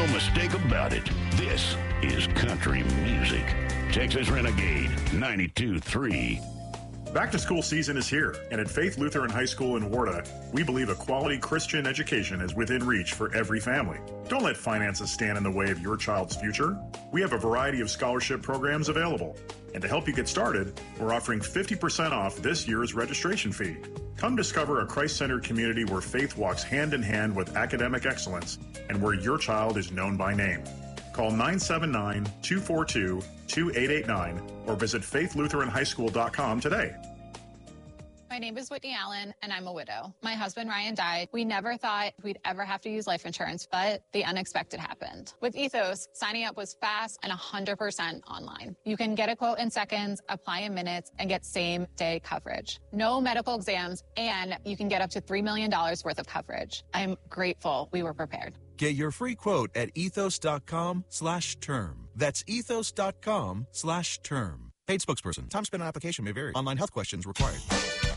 no mistake about it. This is country music. Texas Renegade 92.3. Back to school season is here, and at Faith Lutheran High School in Warda, we believe a quality Christian education is within reach for every family. Don't let finances stand in the way of your child's future. We have a variety of scholarship programs available. And to help you get started, we're offering 50% off this year's registration fee. Come discover a Christ-centered community where faith walks hand in hand with academic excellence and where your child is known by name. Call 979-242-2889 or visit faithlutheranhighschool.com today. My name is Whitney Allen, and I'm a widow. My husband, Ryan, died. We never thought we'd ever have to use life insurance, but the unexpected happened. With Ethos, signing up was fast and 100% online. You can get a quote in seconds, apply in minutes, and get same-day coverage. No medical exams, and you can get up to $3 million worth of coverage. I'm grateful we were prepared. Get your free quote at ethos.com/term. That's ethos.com/term. Paid spokesperson. Time spent on application may vary. Online health questions required.